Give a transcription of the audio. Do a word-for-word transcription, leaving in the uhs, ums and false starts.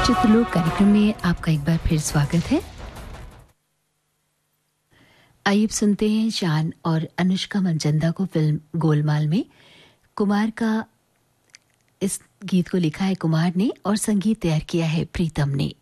चित्रलोक कार्यक्रम में आपका एक बार फिर स्वागत है। आइए सुनते हैं शान और अनुष्का मनचंदा को फिल्म गोलमाल में। कुमार का इस गीत को लिखा है कुमार ने और संगीत तैयार किया है प्रीतम ने।